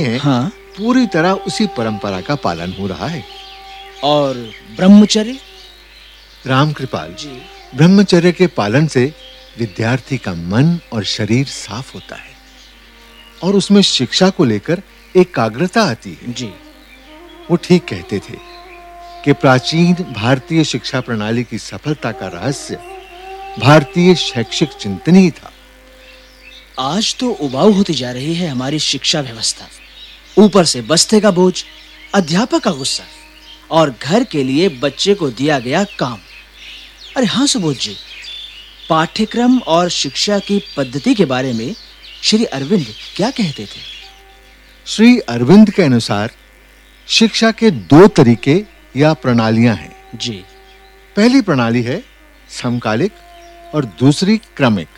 हैं, हाँ। पूरी तरह उसी परंपरा का पालन हो रहा है। और ब्रह्मचर्य? रामकृपाल जी। ब्रह्मचर्य के पालन से विद्यार्थी का मन और शरीर साफ होता है और उसमें शिक्षा को लेकर एकाग्रता आती है। जी। वो ठीक कहते थे कि प्राचीन भारतीय शिक्षा प्रणाली की सफलता का रहस्य भारतीय शैक्षिक चिंतन ही था। आज तो उबाऊ होती जा रही है हमारी शिक्षा व्यवस्था। ऊपर से बस्ते का बोझ, अध्यापक का गुस्सा और घर के लिए बच्चे को दिया गया काम। अरे हाँ सुबोध जी, पाठ्यक्रम और शिक्षा की पद्धति के बारे में श्री अरविंद क्या कहते थे? श्री अरविंद के अनुसार शिक्षा के दो तरीके या प्रणालियां हैं। जी। पहली प्रणाली है समकालिक और दूसरी क्रमिक।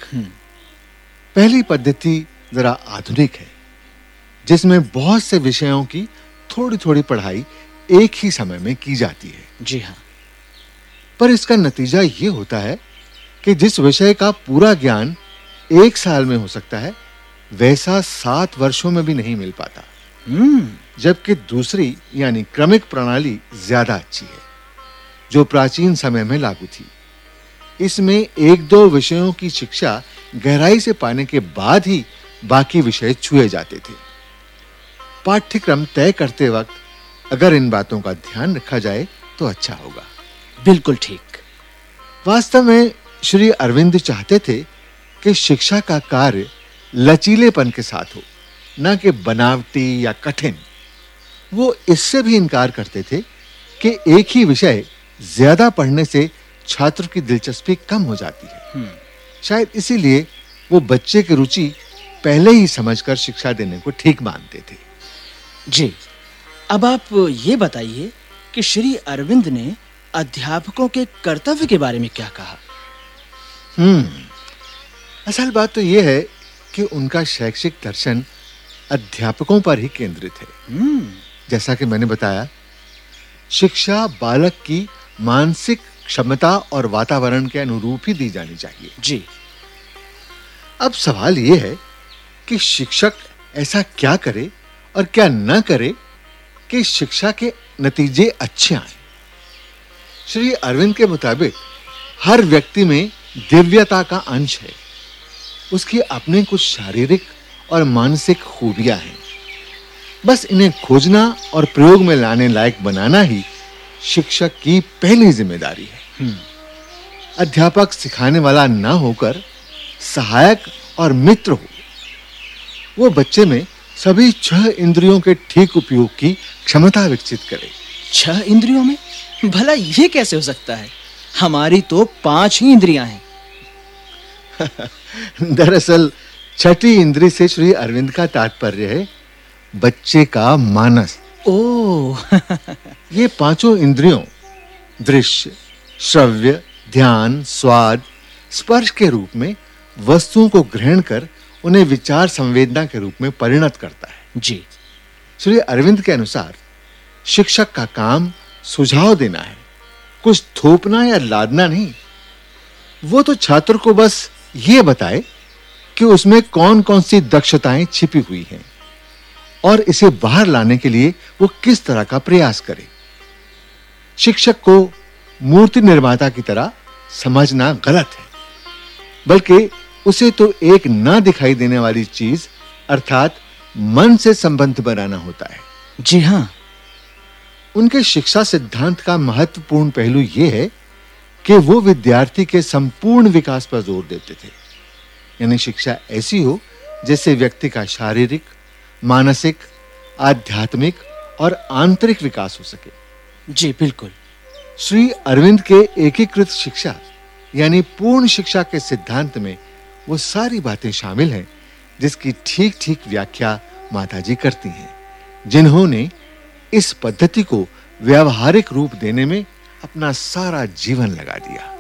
पहली पद्धति जरा आधुनिक है, जिसमें बहुत से विषयों की थोड़ी-थोड़ी पढ़ाई एक ही समय में की जाती है। जी हाँ। पर इसका नतीजा ये होता है कि जिस विषय का पूरा ज्ञान एक साल में हो सकता है, वैसा 7 वर्षों में भी नहीं मिल पाता। जबकि दूसरी यानी क्रमिक प्रणाली ज्यादा अच्छी है, जो प्राचीन समय में लागू थी। इसमें एक दो विषयों की शिक्षा गहराई से पाने के बाद ही बाकी विषय छुए जाते थे। पाठ्यक्रम तय करते वक्त अगर इन बातों का ध्यान रखा जाए तो अच्छा होगा। बिल्कुल ठीक। वास्तव में श्री अरविंद चाहते थे कि शिक्षा का कार्य लचीलेपन के साथ हो, न कि बनावटी या कठिन। वो इससे भी इनकार करते थे कि एक ही विषय ज्यादा पढ़ने से छात्र की दिलचस्पी कम हो जाती है। शायद इसीलिए वो बच्चे की रुचि पहले ही समझकर शिक्षा देने को ठीक मानते थे। जी। अब आप ये बताइए कि श्री अरविंद ने अध्यापकों के कर्तव्य के बारे में क्या कहा? असल बात तो ये है कि उनका शैक्षिक दर्शन अध्यापकों पर ही केंद्रित है। जैसा कि मैंने बताया, शिक्षा बालक की मानसिक क्षमता और वातावरण के अनुरूप ही दी जानी चाहिए। जी। अब सवाल यह है कि शिक्षक ऐसा क्या करे और क्या न करे कि शिक्षा के नतीजे अच्छे आएं। श्री अरविंद के मुताबिक हर व्यक्ति में दिव्यता का अंश है। उसकी अपने कुछ शारीरिक और मानसिक खूबियां हैं। बस इन्हें खोजना और प्रयोग में लाने लायक बनाना ही शिक्षक की पहली जिम्मेदारी है। अध्यापक सिखाने वाला ना होकर सहायक और मित्र हो। वो बच्चे में सभी 6 इंद्रियों के ठीक उपयोग की क्षमता विकसित करे। 6 इंद्रियों में? भला ये कैसे हो सकता है? हमारी तो 5 ही इंद्रियां हैं। दरअसल छठी इंद्री से श्री अरविंद का तात्पर्य है बच्चे का मानस। ओह। ये पांचों इंद्रियों दृश्य, श्रव्य, ध्यान, स्वाद, स्पर्श के रूप में वस्तुओं को ग्रहण कर उन्हें विचार संवेदना के रूप में परिणत करता है। जी। श्री अरविंद के अनुसार शिक्षक का काम सुझाव देना है, कुछ थोपना या लादना नहीं। वो तो छात्र को बस ये बताए कि उसमें कौन-कौन सी दक्षताएं छिपी हुई हैं और इसे बाहर लाने के लिए वो किस तरह का प्रयास करे। शिक्षक को मूर्ति निर्माता की तरह समझना गलत है, बल्कि उसे तो एक ना दिखाई देने वाली चीज अर्थात मन से संबंध बनाना होता है। जी हां। उनके शिक्षा सिद्धांत का महत्वपूर्ण पहलू यह है कि वो विद्यार्थी के संपूर्ण विकास पर जोर देते थे। यानी शिक्षा ऐसी हो जैसे व्यक्ति का शारीरिक, मानसिक, आध्यात्मिक और आंतरिक विकास हो सके। जी बिल्कुल। श्री अरविंद के एकीकृत शिक्षा यानी पूर्ण शिक्षा के सिद्धांत में वो सारी बातें शामिल हैं जिसकी ठीक-ठीक व्याख्या माताजी करती हैं, जिन्होंने इस पद्धति को व्यावहारिक रूप देने में अपना सारा जीवन लगा दिया।